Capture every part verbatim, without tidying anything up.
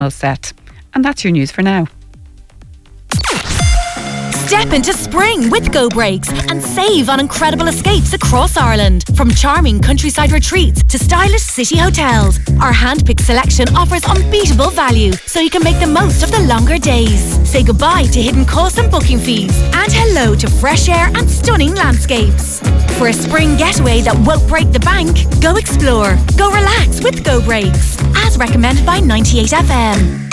set. And that's your news for now. Step into spring with Go Brakes and save on incredible escapes across Ireland. From charming countryside retreats to stylish city hotels, our hand-picked selection offers unbeatable value so you can make the most of the longer days. Say goodbye to hidden costs and booking fees and hello to fresh air and stunning landscapes. For a spring getaway that won't break the bank, go explore, go relax with Go Brakes. As recommended by ninety-eight F M.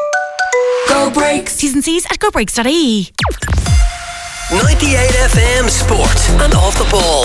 Go Brakes. T's and C's at go brakes dot I E. ninety-eight F M Sport and Off the Ball.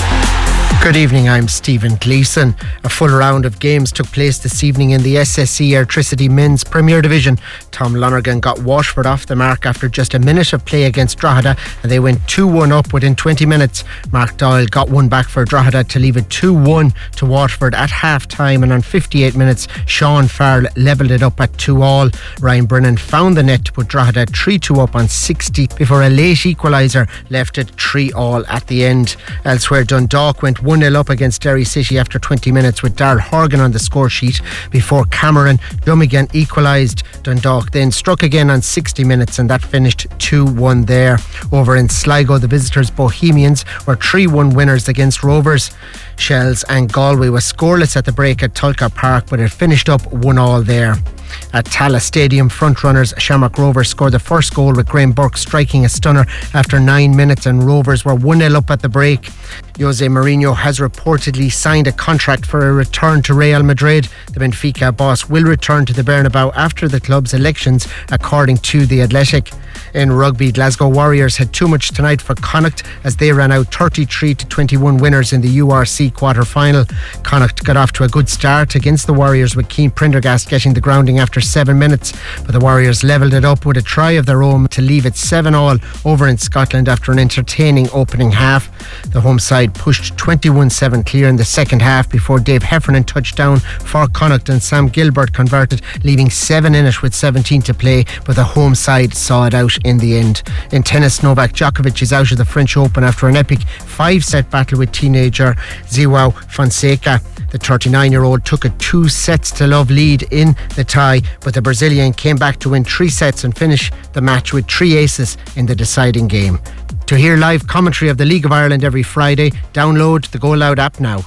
Good evening, I'm Stephen Gleeson. A full round of games took place this evening in the S S E Airtricity Men's Premier Division. Tom Lonergan got Washford off the mark after just a minute of play against Drogheda, and they went two one up within twenty minutes. Mark Doyle got one back for Drogheda to leave it two one to Waterford at half time, and on fifty-eight minutes Sean Farrell levelled it up at two all. Ryan Brennan found the net to put Drogheda three two up on sixty before a late equaliser left it three all at the end. Elsewhere, Dundalk went one nil up against Derry City after twenty minutes with Darrell Horgan on the score sheet before Cameron Dummigan equalised. Dundalk then struck again on sixty minutes and that finished two one there. Over in Sligo, the visitors Bohemians were three one winners against Rovers. Shells and Galway was scoreless at the break at Tulka Park, but it finished up one all there. At Tallaght Stadium, frontrunners Shamrock Rovers scored the first goal with Graham Burke striking a stunner after nine minutes, and Rovers were one nil up at the break. Jose Mourinho has reportedly signed a contract for a return to Real Madrid. The Benfica boss will return to the Bernabeu after the club's elections, according to The Athletic. In rugby, Glasgow Warriors had too much tonight for Connacht as they ran out thirty-three to twenty-one winners in the U R C quarter-final. Connacht got off to a good start against the Warriors, with Keane Prendergast getting the grounding after seven minutes, but the Warriors levelled it up with a try of their own to leave it seven all over in Scotland after an entertaining opening half. The home side pushed twenty-one seven clear in the second half before Dave Heffernan touched down for Connacht and Sam Gilbert converted, leaving seven in it with seventeen to play, but the home side saw it out in the end. In tennis, Novak Djokovic is out of the French Open after an epic five-set battle with teenager João Fonseca. The thirty-nine-year-old took a two sets to love lead in the tie, but the Brazilian came back to win three sets and finish the match with three aces in the deciding game. To hear live commentary of the League of Ireland every Friday, download the Go Loud app now.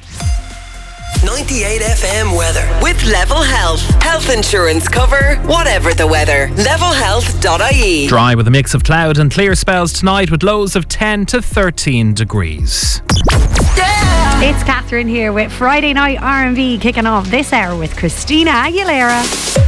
ninety-eight F M weather with Level Health. Health insurance cover, whatever the weather. level health dot I E. Dry with a mix of cloud and clear spells tonight with lows of ten to thirteen degrees. It's Catherine here with Friday Night R and B kicking off this hour with Christina Aguilera.